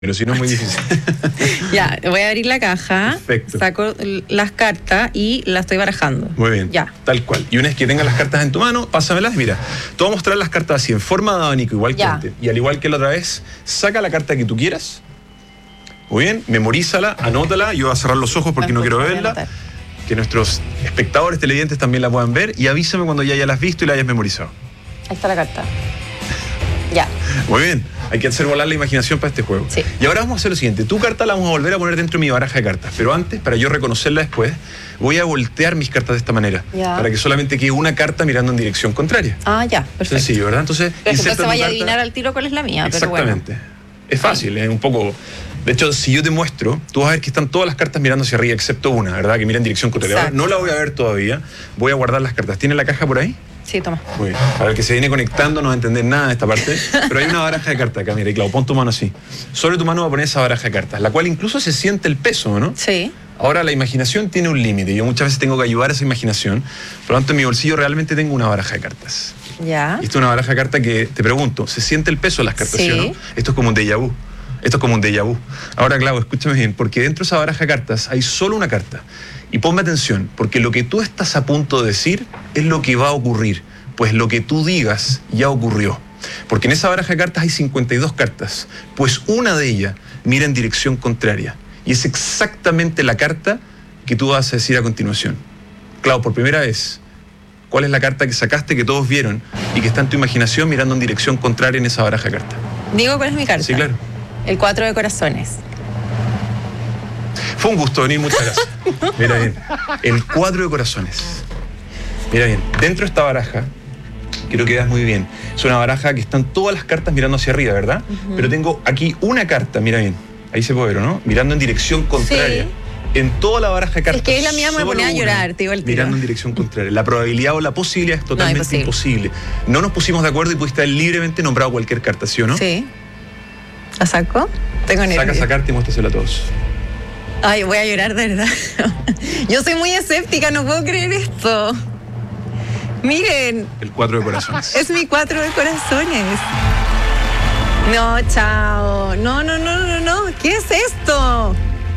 pero si no es muy difícil. Ya, voy a abrir la caja. Perfecto. Saco las cartas y las estoy barajando. Muy bien. Ya. Tal cual. Y una vez que tengas las cartas en tu mano, pásamelas. Mira, te voy a mostrar las cartas así, en forma de abanico, igual que antes. Y al igual que la otra vez, saca la carta que tú quieras. Muy bien, memorízala, anótala. Yo voy a cerrar los ojos porque no quiero verla. Que nuestros espectadores televidentes también la puedan ver. Y avísame cuando ya hayas visto y la hayas memorizado. Ahí está la carta. Ya. Muy bien. Hay que hacer volar la imaginación para este juego. Sí. Y ahora vamos a hacer lo siguiente. Tu carta la vamos a volver a poner dentro de mi baraja de cartas. Pero antes, para yo reconocerla después, voy a voltear mis cartas de esta manera. Ya. Para que solamente quede una carta mirando en dirección contraria. Ah, ya. Perfecto. Sencillo, ¿verdad? Entonces, entonces vaya a adivinar al tiro cuál es la mía. Exactamente. Pero bueno. Es fácil, es un poco... De hecho, si yo te muestro, tú vas a ver que están todas las cartas mirando hacia arriba, excepto una, ¿verdad? Que mira en dirección contraria. Ahora, no la voy a ver todavía. Voy a guardar las cartas. ¿Tiene la caja por ahí? Sí, toma. Muy bien. Para el que se viene conectando no va a entender nada de esta parte. Pero hay una baraja de cartas acá, mira. Y Clau, pon tu mano así. Sobre tu mano va a poner esa baraja de cartas, la cual incluso se siente el peso, ¿no? Sí. Ahora, la imaginación tiene un límite. Yo muchas veces tengo que ayudar a esa imaginación. Por lo tanto, en mi bolsillo realmente tengo una baraja de cartas. Ya. Y esta es una baraja de cartas que, te pregunto, ¿se siente el peso de las cartas, sí o no? Esto es como un déjà vu. Esto es como un déjà vu. Ahora, Clau, escúchame bien, porque dentro de esa baraja de cartas hay solo una carta. Y ponme atención, porque lo que tú estás a punto de decir es lo que va a ocurrir. Pues lo que tú digas ya ocurrió. Porque en esa baraja de cartas hay 52 cartas. Pues una de ellas mira en dirección contraria. Y es exactamente la carta que tú vas a decir a continuación. Clau, por primera vez, ¿cuál es la carta que sacaste, que todos vieron y que está en tu imaginación mirando en dirección contraria en esa baraja de cartas? ¿Digo cuál es mi carta? Sí, claro. El 4 de corazones. Fue un gusto venir, muchas gracias. Mira bien, el 4 de corazones. Mira bien, dentro de esta baraja, quiero que veas muy bien, es una baraja que están todas las cartas mirando hacia arriba, ¿verdad? Pero tengo aquí una carta, mira bien, ahí se puede ver, ¿no? Mirando en dirección contraria. Sí. En toda la baraja de cartas. Es que la mía me ponía a llorar, te digo el tiro. Mirando en dirección contraria. La probabilidad o la posibilidad es totalmente imposible. No nos pusimos de acuerdo y pudiste haber libremente nombrado cualquier carta, ¿sí o no? Sí. ¿La saco? Tengo nervios. Saca esa carta y muéstrasela a todos. Ay, voy a llorar de verdad. Yo soy muy escéptica, no puedo creer esto. Miren. El 4 de corazones. Es mi 4 de corazones. No, chao. No. ¿Qué es esto?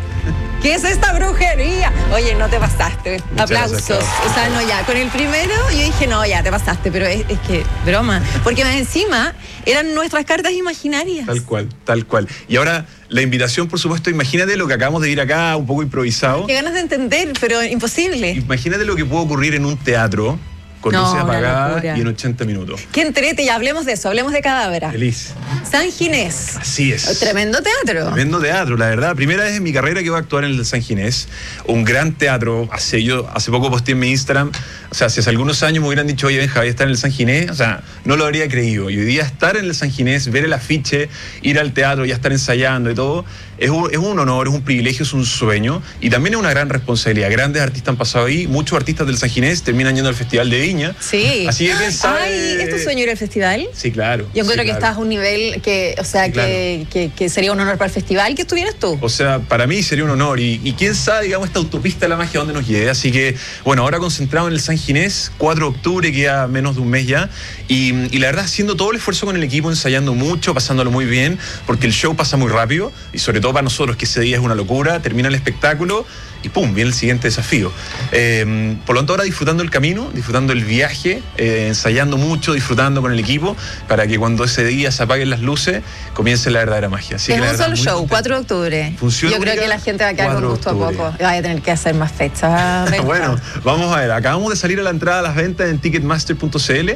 ¿Qué es esta brujería? Oye, no te pasaste. Muchas aplausos. gracias, o sea, no, ya. Con el primero yo dije, no, ya, te pasaste. Pero es que, broma. Porque más encima eran nuestras cartas imaginarias. Tal cual, tal cual. Y ahora, la invitación, por supuesto, imagínate lo que acabamos de ir acá, un poco improvisado. Qué ganas de entender, pero imposible. Imagínate lo que puede ocurrir en un teatro con luces apagadas y en 80 minutos. Qué entrete, ya hablemos de eso, hablemos de Cadabra. Feliz. San Ginés. Así es. Tremendo teatro. Tremendo teatro, la verdad. Primera vez en mi carrera que voy a actuar en el San Ginés. Un gran teatro. Hace poco posteé en mi Instagram. O sea, si hace algunos años me hubieran dicho, oye, Benja, voy a estar en el San Ginés. O sea, no lo habría creído. Y hoy día estar en el San Ginés, ver el afiche, ir al teatro, ya estar ensayando y todo, es un honor, es un privilegio, es un sueño. Y también es una gran responsabilidad. Grandes artistas han pasado ahí. Muchos artistas del San Ginés terminan yendo al Festival de Viña. Sí. Así que quién sabe. Ay, ¿es tu sueño ir al festival? Sí, claro. Yo encuentro que estás a un nivel que, o sea, sí, claro, que sería un honor para el festival que estuvieras tú. O sea, para mí sería un honor. Y quién sabe, digamos, esta autopista de la magia dónde nos lleve. Así que, bueno, ahora concentrado en el San Ginés, 4 de octubre, queda menos de un mes ya. Y la verdad, haciendo todo el esfuerzo con el equipo, ensayando mucho, pasándolo muy bien, porque el show pasa muy rápido. Y sobre todo para nosotros, que ese día es una locura, termina el espectáculo y ¡pum! Viene el siguiente desafío. Por lo tanto, ahora disfrutando el camino, disfrutando el viaje, ensayando mucho, disfrutando con el equipo, para que cuando ese día se apaguen las luces, comience la verdadera magia. Así es que un solo show, contento. 4 de octubre. Funciona. Yo creo que la gente va a quedar con gusto a poco. Vaya a tener que hacer más fechas. Bueno, vamos a ver. Acabamos de salir a la entrada a las ventas en ticketmaster.cl.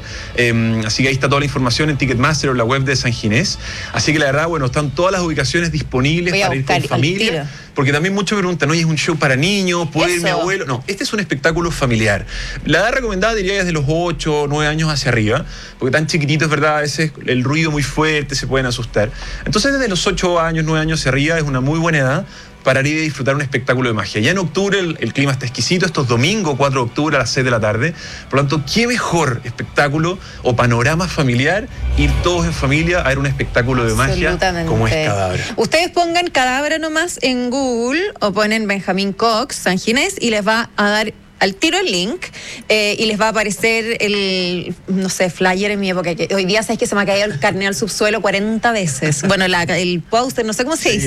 Así que ahí está toda la información en Ticketmaster o la web de San Ginés. Así que la verdad, bueno, están todas las ubicaciones disponibles para ir con familia. Porque también muchos preguntan, oye, ¿es un show para niños? ¿Puede ir mi abuelo? No, este es un espectáculo familiar. La edad recomendada diría que es de los 8 o 9 años hacia arriba, porque tan chiquititos, ¿verdad? A veces el ruido muy fuerte, se pueden asustar. Entonces, desde los 8 años, 9 años hacia arriba es una muy buena edad para ir a disfrutar un espectáculo de magia. Ya en octubre el clima está exquisito, esto es domingo 4 de octubre a las 6 de la tarde. Por lo tanto, ¿qué mejor espectáculo o panorama familiar ir todos en familia a ver un espectáculo de magia como es Cadabra? Ustedes pongan Cadabra nomás en Google o ponen Benjamín Cox, San Ginés, y les va a dar al tiro el link y les va a aparecer el, no sé, flyer en mi época. Que hoy día sabes que se me ha caído el carnet al subsuelo 40 veces. Bueno, el póster, no sé cómo se dice.